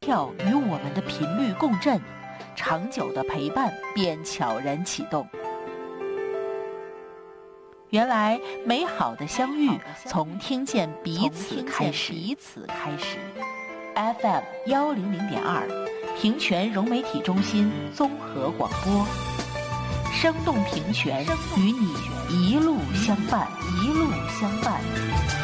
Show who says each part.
Speaker 1: 跳与我们的频率共振，长久的陪伴便悄然启动。原来美好的相遇从听见彼此开始。FM 100.2，平泉融媒体中心综合广播，生动平泉，与你一路相伴。